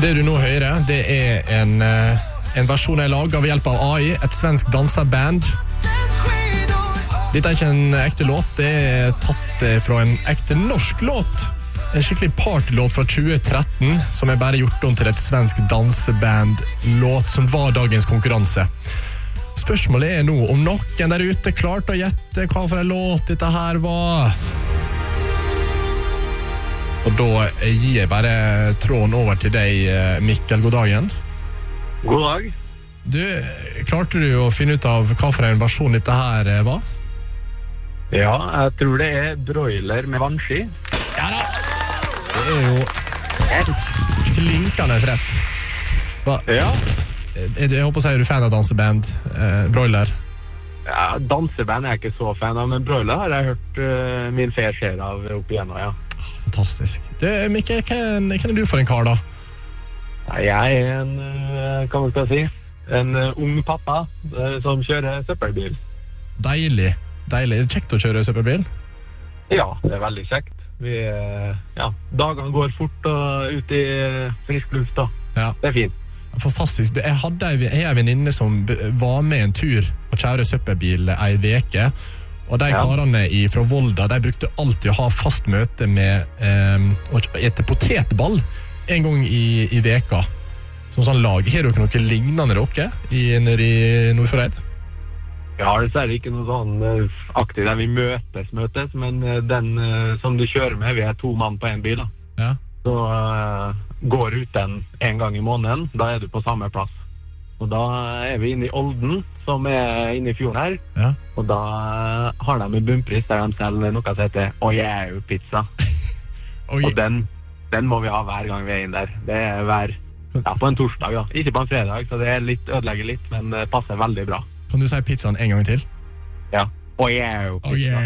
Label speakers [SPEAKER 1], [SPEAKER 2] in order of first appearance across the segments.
[SPEAKER 1] Det du nå hører, det en versjon jeg laget ved hjelp av AI, et svensk danseband. Dette ikke en ekte låt, det tatt fra en ekte norsk låt. En skikkelig partylåt fra 2013, som bare gjort om til et svensk danseband-låt som var dagens konkurranse. Spørsmålet nå om noen der ute klarte å gjette hva for en låt dette her var. Og da gir jeg bare tråden over til deg, Mikkel. God dagen.
[SPEAKER 2] God dag.
[SPEAKER 1] Du, klarte du å finne ut av hva for en versjon dette her var?
[SPEAKER 2] Ja, jeg tror det broiler med vannski.
[SPEAKER 1] Ja da! Det jo klinkende rett. Hva?
[SPEAKER 2] Ja.
[SPEAKER 1] Jeg håper å si, er du fan av danseband, broiler?
[SPEAKER 2] Ja, danseband jeg ikke så fan av, men broiler har jeg hørt min fair share av opp igjennom, ja.
[SPEAKER 1] Fantastisk. Du, Mikkel, hvem du for en kar da?
[SPEAKER 2] Jeg en, hva man skal si, en ung pappa som kjører søppelbil.
[SPEAKER 1] Deilig. Er det kjekt å kjøre søppelbil?
[SPEAKER 2] Ja, det veldig kjekt. Dagene går fort og ut i frisk luft da.
[SPEAKER 1] Ja.
[SPEAKER 2] Det fint.
[SPEAKER 1] Fantastisk. Jeg hadde en venninne som var med en tur og kjøre søppelbil en veke. Og de karene fra Volda, de brukte alltid å ha fast møte med å ete potetball en gang i veka. Som sånn lag. Har dere noe lignende dere nede i Nordfjordeid?
[SPEAKER 2] Jeg har dessverre ikke noe sånn aktivt der vi møtes, men den som du kjører med, vi 2 mann på en bil da.
[SPEAKER 1] Ja.
[SPEAKER 2] Så går ut den en gang i måneden, da du på samme plass. Og da vi inne i Olden, som inne i fjorden her.
[SPEAKER 1] Ja.
[SPEAKER 2] Og da har de en bunnpris der de selger noe som heter Oyeo-pizza. Og den må vi ha hver gang vi inne der. Det hver, på en torsdag da. Ikke på en fredag, så det ødelegger litt, men det passer veldig bra.
[SPEAKER 1] Kan du si pizzaen en gang til?
[SPEAKER 2] Ja. Oyeo-pizza.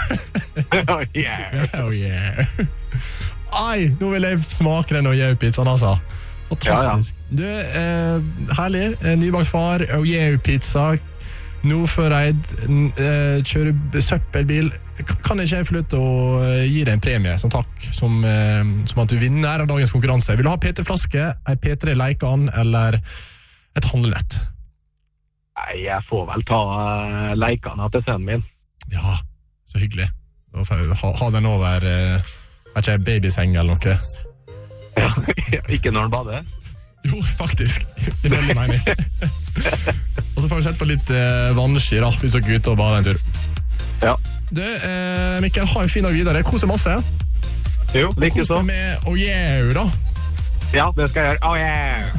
[SPEAKER 1] Oyeo. Ai, nå vil jeg smake den Oyeo-pizzaen, altså. Fantastisk. Du, herlig. Nybaksfar, Oyeo-pizza, Nordfjordeid, kjører søppelbil. Kan ikke jeg få lov til å gi deg en premie som takk, som at du vinner av dagens konkurranse? Vil du ha PT-flaske, en P3 Leikan eller et handlenett?
[SPEAKER 2] Nei, jeg får vel ta Leikana til sønnen min.
[SPEAKER 1] Ja, så hyggelig. Ha den over, ikke babyseng eller noe.
[SPEAKER 2] Ja, ikke når han bader.
[SPEAKER 1] Jo, faktisk. Det veldig mening. Og så får vi sett på litt vannski da, hvis dere er ute og bader en tur.
[SPEAKER 2] Ja.
[SPEAKER 1] Du, Mikkel, ha en fin dag videre. Kos deg masse.
[SPEAKER 2] Jo, like så.
[SPEAKER 1] Kos deg med Oyeo da.
[SPEAKER 2] Ja, det skal jeg gjøre. Oyeo!